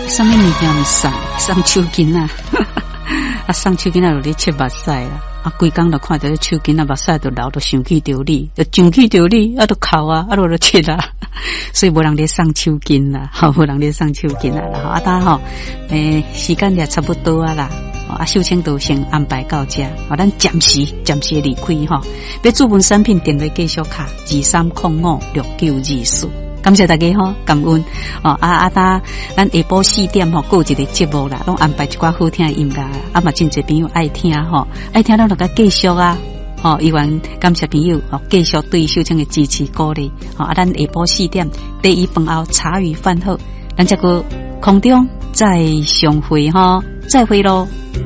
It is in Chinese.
什么物件送手巾啊？啊，送手巾啊，就咧切目屎啦。啊，规工就看到手巾啊，目屎就流，就想起着你，就想起着你，啊，就哭啊，啊，就切啊。所以无人咧送手巾啦，无人咧送手巾啦。啊，当吼，时间也差不多啊啦。啊，秀清都先安排到这，啊，咱暂时离开吼。要主文产品电话继续卡23056924。感谢大家吼，感恩哦！咱下晡4点吼，有一个节目啦，拢安排一寡好听的音乐，啊嘛真侪朋友爱听吼，爱听咱就甲继续啊！吼，希望感谢朋友哦，继续对秀清的支持鼓励。哦，咱下晡4点第一饭后茶余饭后，咱这个空中再相会吼，再会咯。